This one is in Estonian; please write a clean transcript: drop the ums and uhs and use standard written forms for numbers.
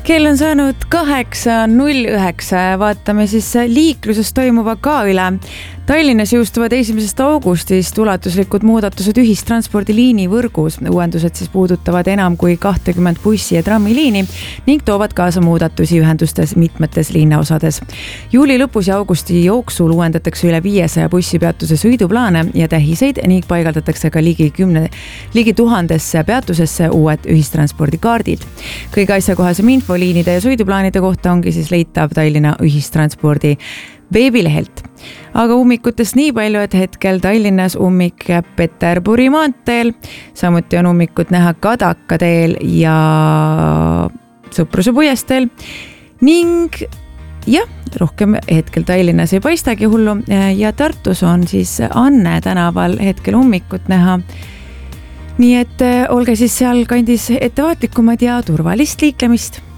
Kell on saanud 8.09, vaatame siis liikluses toimuva ka üle. Tallinnas jõustuvad 1. augustist ulatuslikud muudatused ühistranspordiliini võrgus. Uuendused siis puudutavad enam kui 20 bussi- ja trammiliini ning toovad kaasa muudatusi ühendustes mitmetes linnaosades. Juuli lõpus ja augusti jooksul uuendatakse üle 500 bussipeatuse sõiduplaane ja tähiseid ning paigaldatakse ka ligi 1000 peatusesse uued ühistranspordikaardid. Kõige asjakohasem info liinide ja sõiduplaanide kohta ongi siis leitav Tallinna ühistranspordi veebilehelt. Aga ummikutest nii palju, et hetkel Tallinnas ummik Peterburi maanteel, samuti on ummikut näha Kadaka teel ja Sõpruse puiesteel ning rohkem hetkel Tallinnas ei paistagi hullu ja Tartus on siis Anne tänaval hetkel ummikut näha. Nii et olge siis seal kandis ettevaatlikumad ja turvalist liiklemist.